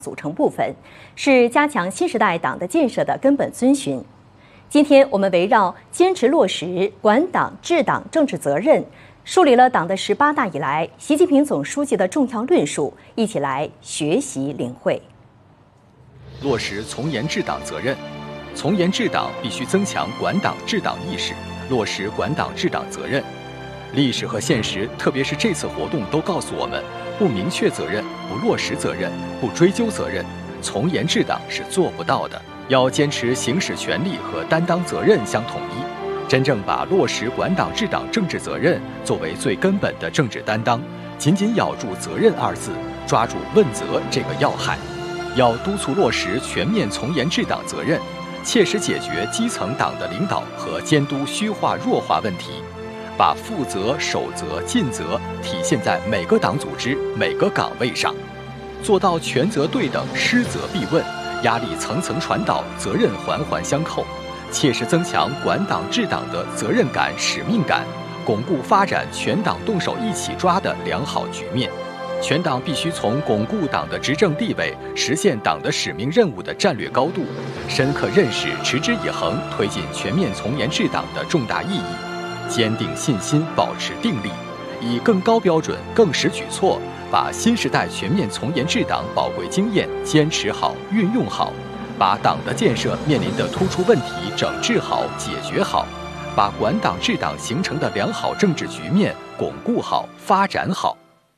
组成部分，是加强新时代党的建设的根本遵循。今天，我们围绕坚持落实管党治党政治责任，梳理了党的18大以来习近平总书记的重要论述，一起来学习领会。 落实从严治党责任，从严治党必须增强管党治党意识，落实管党治党责任。历史和现实，特别是这次活动，都告诉我们，不明确责任、不落实责任、不追究责任，从严治党是做不到的。要坚持行使权利和担当责任相统一，真正把落实管党治党政治责任作为最根本的政治担当，紧紧咬住责任二字，抓住问责这个要害。要督促落实全面从严治党责任，切实解决基层党的领导和监督虚化弱化问题，把负责、守责、尽责体现在每个党组织、每个岗位上，做到权责对等、失责必问，压力层层传导，责任环环相扣，切实增强管党治党的责任感、使命感，巩固发展全党动手一起抓的良好局面。全党必须从巩固党的执政地位、实现党的使命任务的战略高度，深刻认识、持之以恒推进全面从严治党的重大意义，坚定信心，保持定力，以更高标准、更实举措，把新时代全面从严治党宝贵经验坚持好、运用好，把党的建设面临的突出问题整治好、解决好，把管党治党形成的良好政治局面巩固好、发展好。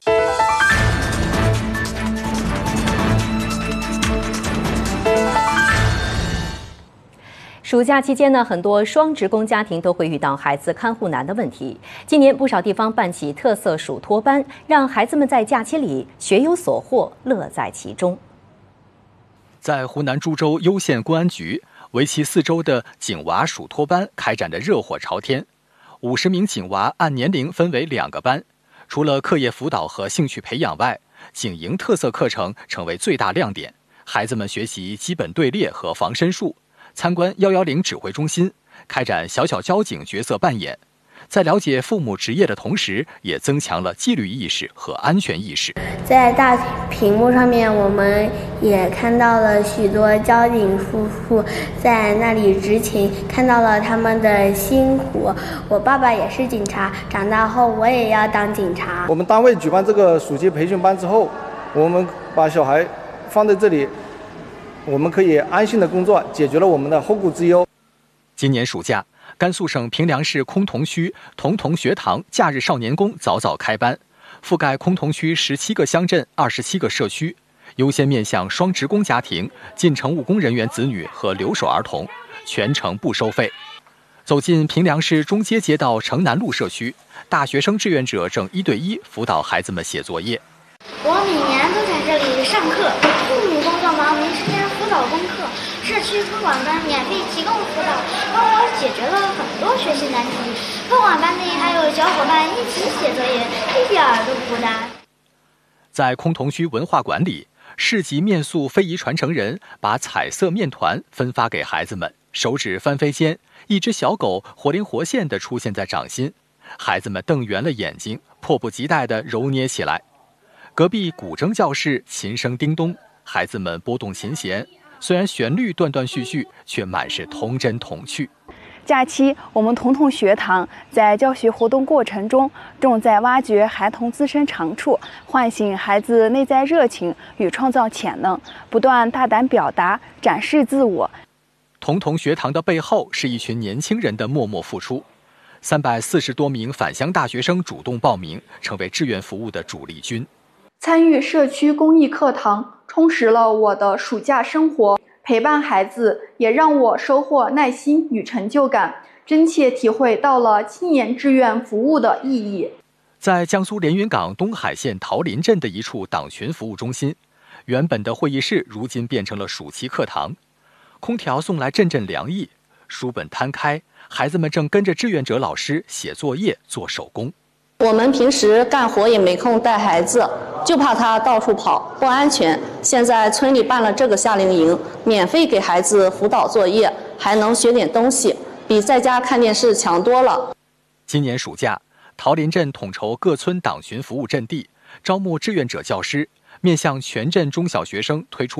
暑假期间呢，很多双职工家庭都会遇到孩子看护难的问题。今年不少地方办起特色暑托班，让孩子们在假期里学有所获，乐在其中。 在湖南株洲攸县公安局，为期4周的警娃暑托班开展得热火朝天。50名警娃按年龄分为2个班，除了课业辅导和兴趣培养外，警营特色课程成为最大亮点。孩子们学习基本队列和防身术，参观110指挥中心，开展小小交警角色扮演，在了解父母职业的同时，也增强了纪律意识和安全意识。 在大屏幕上面，我们也看到了许多交警叔叔在那里执勤，看到了他们的辛苦。我爸爸也是警察，长大后我也要当警察。 我们单位举办这个暑期培训班之后，我们把小孩放在这里，我们可以安心的工作，解决了我们的后顾之忧。 今年暑假，甘肃省平凉市崆峒区童童学堂假日少年宫早早开班，覆盖崆峒区17个乡镇、27个社区，优先面向双职工家庭、进城务工人员子女和留守儿童，全程不收费。走进平凉市中街街道城南路社区，大学生志愿者正1对1辅导孩子们写作业。 我每年都在这里上课，父母工作忙没时间辅导功课，社区托管班免费提供辅导，帮我解决了很多学习难题。托管班内还有小伙伴一起写作业，一点儿都不孤单。 在崆峒区文化馆里，市级面塑非遗传承人把彩色面团分发给孩子们，手指翻飞间，一只小狗活灵活现地出现在掌心，孩子们瞪圆了眼睛，迫不及待地揉捏起来。隔壁古筝教室琴声叮咚，孩子们拨动琴弦，虽然旋律断断续续，却满是童真童趣。 假期，我们童童学堂在教学活动过程中，重在挖掘孩童自身长处，唤醒孩子内在热情与创造潜能，不断大胆表达，展示自我。 童童学堂的背后是一群年轻人的默默付出。340多名返乡大学生主动报名，成为志愿服务的主力军。 参与社区公益课堂，充实了我的暑假生活。陪伴孩子，也让我收获耐心与成就感，真切体会到了青年志愿服务的意义。 在江苏连云港东海县桃林镇的一处党群服务中心，原本的会议室如今变成了暑期课堂，空调送来阵阵凉意，书本摊开，孩子们正跟着志愿者老师写作业、做手工。 我们平时干活也没空带孩子，就怕他到处跑不安全。现在村里办了这个夏令营，免费给孩子辅导作业，还能学点东西，比在家看电视强多了。 今年暑假，桃林镇统筹各村党群服务阵地，招募志愿者教师，面向全镇中小学生推出